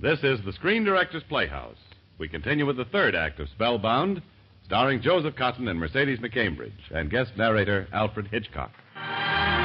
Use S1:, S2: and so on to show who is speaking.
S1: This is the Screen Directors Playhouse. We continue with the third act of Spellbound, starring Joseph Cotton and Mercedes McCambridge, and guest narrator Alfred Hitchcock.